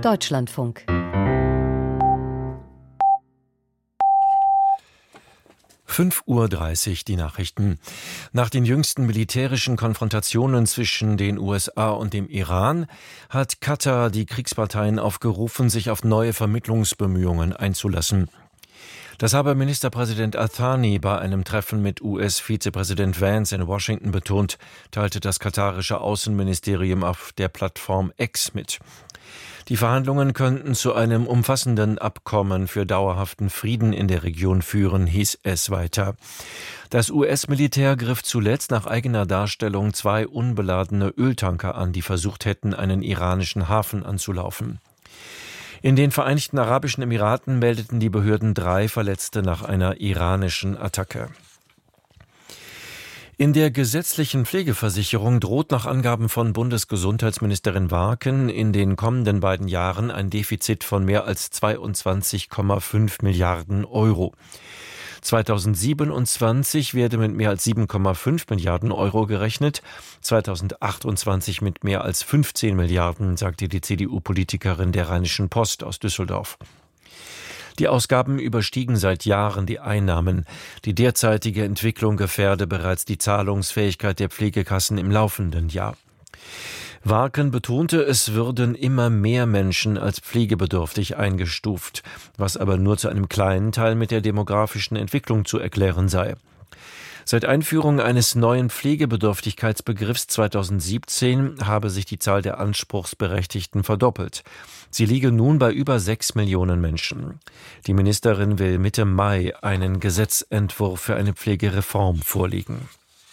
Deutschlandfunk. 5:30 Uhr die Nachrichten. Nach den jüngsten militärischen Konfrontationen zwischen den USA und dem Iran hat Katar die Kriegsparteien aufgerufen, sich auf neue Vermittlungsbemühungen einzulassen. Das habe Ministerpräsident Al-Thani bei einem Treffen mit US-Vizepräsident Vance in Washington betont, teilte das katarische Außenministerium auf der Plattform X mit. Die Verhandlungen könnten zu einem umfassenden Abkommen für dauerhaften Frieden in der Region führen, hieß es weiter. Das US-Militär griff zuletzt nach eigener Darstellung 2 unbeladene Öltanker an, die versucht hätten, einen iranischen Hafen anzulaufen. In den Vereinigten Arabischen Emiraten meldeten die Behörden 3 Verletzte nach einer iranischen Attacke. In der gesetzlichen Pflegeversicherung droht nach Angaben von Bundesgesundheitsministerin Warken in den kommenden beiden Jahren ein Defizit von mehr als 22,5 Milliarden Euro. 2027 werde mit mehr als 7,5 Milliarden Euro gerechnet, 2028 mit mehr als 15 Milliarden, sagte die CDU-Politikerin der Rheinischen Post aus Düsseldorf. Die Ausgaben überstiegen seit Jahren die Einnahmen. Die derzeitige Entwicklung gefährde bereits die Zahlungsfähigkeit der Pflegekassen im laufenden Jahr. Warken betonte, es würden immer mehr Menschen als pflegebedürftig eingestuft, was aber nur zu einem kleinen Teil mit der demografischen Entwicklung zu erklären sei. Seit Einführung eines neuen Pflegebedürftigkeitsbegriffs 2017 habe sich die Zahl der Anspruchsberechtigten verdoppelt. Sie liege nun bei über 6 Millionen Menschen. Die Ministerin will Mitte Mai einen Gesetzentwurf für eine Pflegereform vorlegen.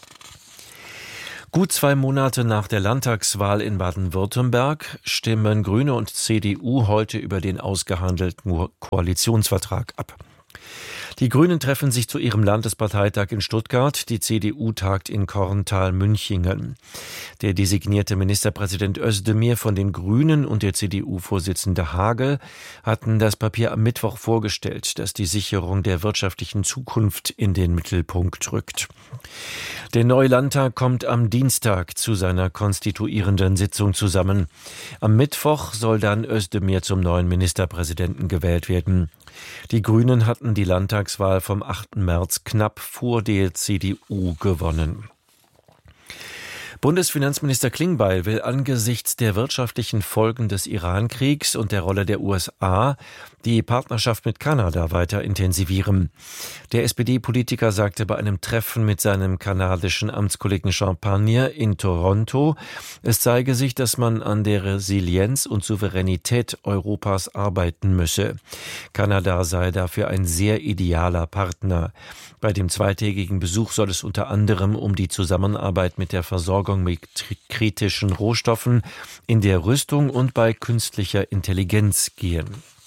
Gut 2 Monate nach der Landtagswahl in Baden-Württemberg stimmen Grüne und CDU heute über den ausgehandelten Koalitionsvertrag ab. Die Grünen treffen sich zu ihrem Landesparteitag in Stuttgart, die CDU tagt in Korntal-Münchingen. Der designierte Ministerpräsident Özdemir von den Grünen und der CDU-Vorsitzende Hagel hatten das Papier am Mittwoch vorgestellt, das die Sicherung der wirtschaftlichen Zukunft in den Mittelpunkt rückt. Der neue Landtag kommt am Dienstag zu seiner konstituierenden Sitzung zusammen. Am Mittwoch soll dann Özdemir zum neuen Ministerpräsidenten gewählt werden. Die Grünen hatten die Landtagswahl vom 8. März knapp vor der CDU gewonnen. Bundesfinanzminister Klingbeil will angesichts der wirtschaftlichen Folgen des Iran-Kriegs und der Rolle der USA die Partnerschaft mit Kanada weiter intensivieren. Der SPD-Politiker sagte bei einem Treffen mit seinem kanadischen Amtskollegen Jean Parnier in Toronto, es zeige sich, dass man an der Resilienz und Souveränität Europas arbeiten müsse. Kanada sei dafür ein sehr idealer Partner. Bei dem zweitägigen Besuch soll es unter anderem um die Zusammenarbeit mit der Versorgung mit kritischen Rohstoffen, in der Rüstung und bei künstlicher Intelligenz gehen.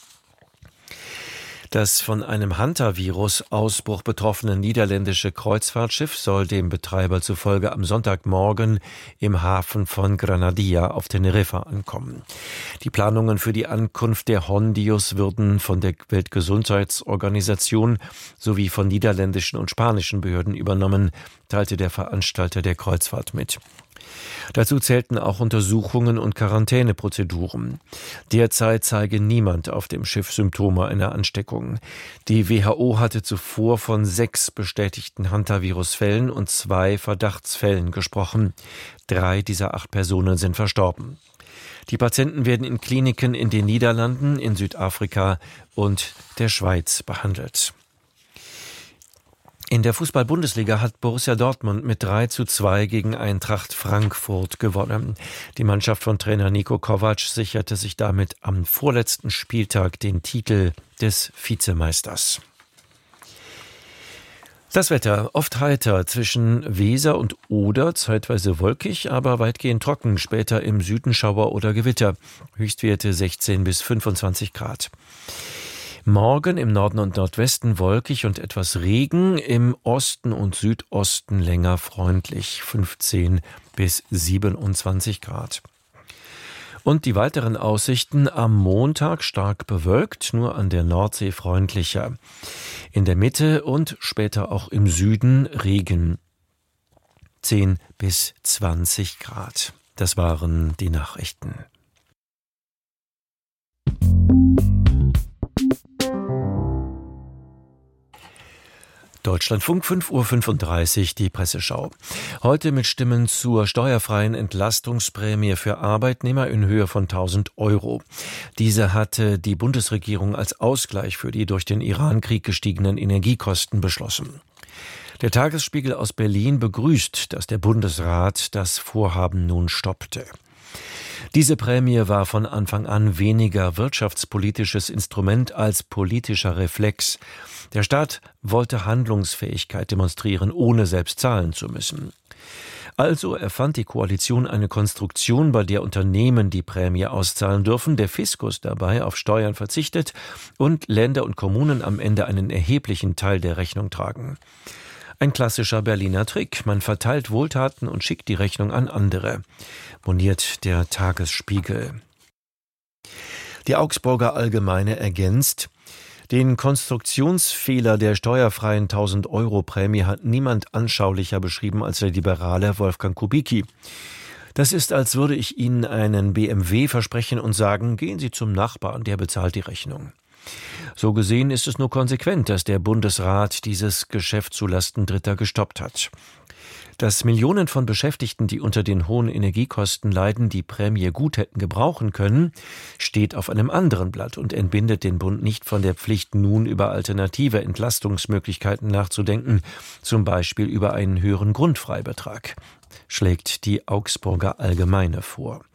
Das von einem Hantavirus-Ausbruch betroffene niederländische Kreuzfahrtschiff soll dem Betreiber zufolge am Sonntagmorgen im Hafen von Granadilla auf Teneriffa ankommen. Die Planungen für die Ankunft der Hondius würden von der Weltgesundheitsorganisation sowie von niederländischen und spanischen Behörden übernommen, teilte der Veranstalter der Kreuzfahrt mit. Dazu zählten auch Untersuchungen und Quarantäneprozeduren. Derzeit zeige niemand auf dem Schiff Symptome einer Ansteckung. Die WHO hatte zuvor von 6 bestätigten Hantavirus-Fällen und 2 Verdachtsfällen gesprochen. 3 dieser 8 Personen sind verstorben. Die Patienten werden in Kliniken in den Niederlanden, in Südafrika und der Schweiz behandelt. In der Fußball-Bundesliga hat Borussia Dortmund mit 3:2 gegen Eintracht Frankfurt gewonnen. Die Mannschaft von Trainer Niko Kovac sicherte sich damit am vorletzten Spieltag den Titel des Vizemeisters. Das Wetter oft heiter zwischen Weser und Oder, zeitweise wolkig, aber weitgehend trocken, später im Süden Schauer oder Gewitter. Höchstwerte 16 bis 25 Grad. Morgen im Norden und Nordwesten wolkig und etwas Regen, im Osten und Südosten länger freundlich, 15 bis 27 Grad. Und die weiteren Aussichten: am Montag stark bewölkt, nur an der Nordsee freundlicher. In der Mitte und später auch im Süden Regen, 10 bis 20 Grad. Das waren die Nachrichten. Deutschlandfunk 5:35 Uhr, die Presseschau. Heute mit Stimmen zur steuerfreien Entlastungsprämie für Arbeitnehmer in Höhe von 1.000 Euro. Diese hatte die Bundesregierung als Ausgleich für die durch den Iran-Krieg gestiegenen Energiekosten beschlossen. Der Tagesspiegel aus Berlin begrüßt, dass der Bundesrat das Vorhaben nun stoppte. Diese Prämie war von Anfang an weniger wirtschaftspolitisches Instrument als politischer Reflex. Der Staat wollte Handlungsfähigkeit demonstrieren, ohne selbst zahlen zu müssen. Also erfand die Koalition eine Konstruktion, bei der Unternehmen die Prämie auszahlen dürfen, der Fiskus dabei auf Steuern verzichtet und Länder und Kommunen am Ende einen erheblichen Teil der Rechnung tragen. Ein klassischer Berliner Trick. Man verteilt Wohltaten und schickt die Rechnung an andere, moniert der Tagesspiegel. Die Augsburger Allgemeine ergänzt: Den Konstruktionsfehler der steuerfreien 1.000-Euro-Prämie hat niemand anschaulicher beschrieben als der Liberale Wolfgang Kubicki. Das ist, als würde ich Ihnen einen BMW versprechen und sagen, gehen Sie zum Nachbarn, der bezahlt die Rechnung. So gesehen ist es nur konsequent, dass der Bundesrat dieses Geschäft zulasten Dritter gestoppt hat. Dass Millionen von Beschäftigten, die unter den hohen Energiekosten leiden, die Prämie gut hätten gebrauchen können, steht auf einem anderen Blatt und entbindet den Bund nicht von der Pflicht, nun über alternative Entlastungsmöglichkeiten nachzudenken, zum Beispiel über einen höheren Grundfreibetrag, schlägt die Augsburger Allgemeine vor.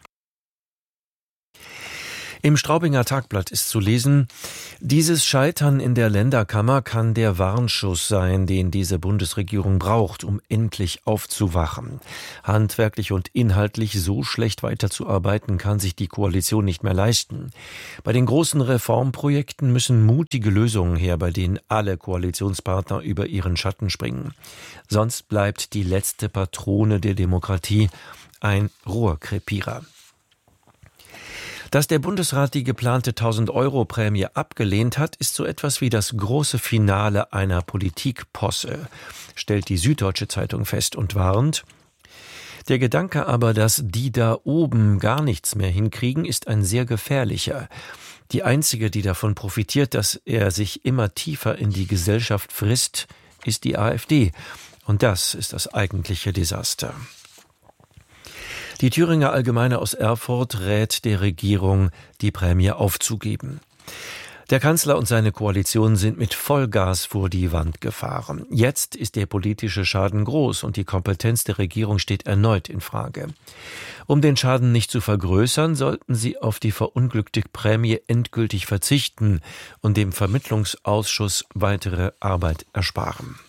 Im Straubinger Tagblatt ist zu lesen: Dieses Scheitern in der Länderkammer kann der Warnschuss sein, den diese Bundesregierung braucht, um endlich aufzuwachen. Handwerklich und inhaltlich so schlecht weiterzuarbeiten, kann sich die Koalition nicht mehr leisten. Bei den großen Reformprojekten müssen mutige Lösungen her, bei denen alle Koalitionspartner über ihren Schatten springen. Sonst bleibt die letzte Patrone der Demokratie ein Rohrkrepierer. Dass der Bundesrat die geplante 1.000-Euro-Prämie abgelehnt hat, ist so etwas wie das große Finale einer Politikposse, stellt die Süddeutsche Zeitung fest und warnt: Der Gedanke aber, dass die da oben gar nichts mehr hinkriegen, ist ein sehr gefährlicher. Die einzige, die davon profitiert, dass er sich immer tiefer in die Gesellschaft frisst, ist die AfD. Und das ist das eigentliche Desaster. Die Thüringer Allgemeine aus Erfurt rät der Regierung, die Prämie aufzugeben. Der Kanzler und seine Koalition sind mit Vollgas vor die Wand gefahren. Jetzt ist der politische Schaden groß und die Kompetenz der Regierung steht erneut in Frage. Um den Schaden nicht zu vergrößern, sollten sie auf die verunglückte Prämie endgültig verzichten und dem Vermittlungsausschuss weitere Arbeit ersparen.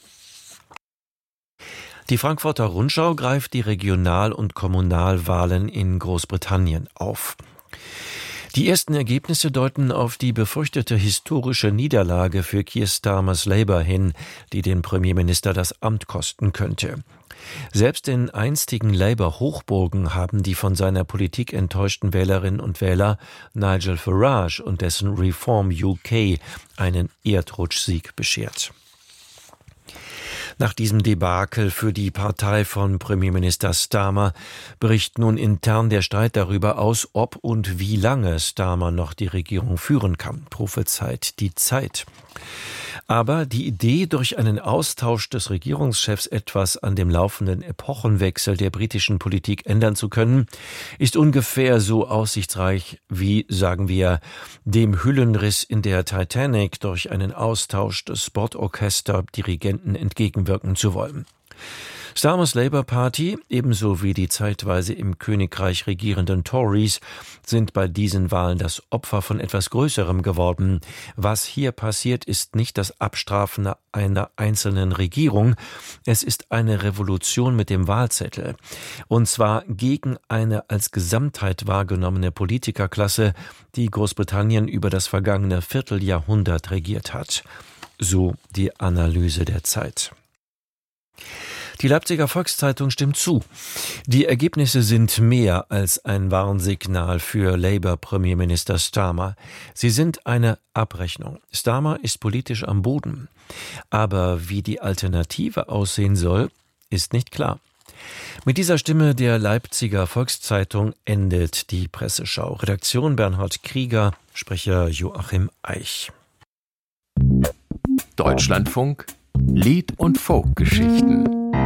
Die Frankfurter Rundschau greift die Regional- und Kommunalwahlen in Großbritannien auf. Die ersten Ergebnisse deuten auf die befürchtete historische Niederlage für Keir Starmers Labour hin, die den Premierminister das Amt kosten könnte. Selbst in einstigen Labour-Hochburgen haben die von seiner Politik enttäuschten Wählerinnen und Wähler Nigel Farage und dessen Reform UK einen Erdrutschsieg beschert. Nach diesem Debakel für die Partei von Premierminister Starmer bricht nun intern der Streit darüber aus, ob und wie lange Starmer noch die Regierung führen kann, prophezeit die Zeit. Aber die Idee, durch einen Austausch des Regierungschefs etwas an dem laufenden Epochenwechsel der britischen Politik ändern zu können, ist ungefähr so aussichtsreich wie, sagen wir, dem Hüllenriss in der Titanic durch einen Austausch des Bordorchester-Dirigenten entgegenwirken zu wollen. Starmers Labour Party, ebenso wie die zeitweise im Königreich regierenden Tories, sind bei diesen Wahlen das Opfer von etwas Größerem geworden. Was hier passiert, ist nicht das Abstrafen einer einzelnen Regierung, es ist eine Revolution mit dem Wahlzettel. Und zwar gegen eine als Gesamtheit wahrgenommene Politikerklasse, die Großbritannien über das vergangene Vierteljahrhundert regiert hat. So die Analyse der Zeit. Die Leipziger Volkszeitung stimmt zu. Die Ergebnisse sind mehr als ein Warnsignal für Labour-Premierminister Starmer. Sie sind eine Abrechnung. Starmer ist politisch am Boden. Aber wie die Alternative aussehen soll, ist nicht klar. Mit dieser Stimme der Leipziger Volkszeitung endet die Presseschau. Redaktion Bernhard Krieger, Sprecher Joachim Eich. Deutschlandfunk Lied- und Folkgeschichten